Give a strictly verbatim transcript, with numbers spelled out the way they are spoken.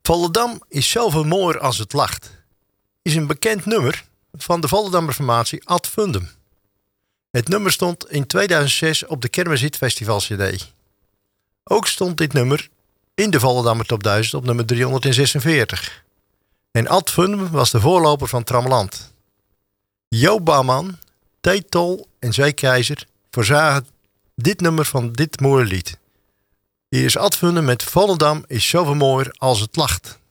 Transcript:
Volendam is zoveel mooier als het lacht. Is een bekend nummer van de Volendammer formatie Ad Fundum. Het nummer stond in tweeduizend zes op de Kermishit Festival C D. Ook stond dit nummer in de Volendammer Top duizend op nummer driehonderdzesenveertig. En Ad Fundum was de voorloper van Trammeland. Jo Bouwman, T. Tol en Zee Keizer voorzagen dit nummer van dit mooie lied. Hier is Ad Fundum met Volendam is zoveel mooier als het lacht.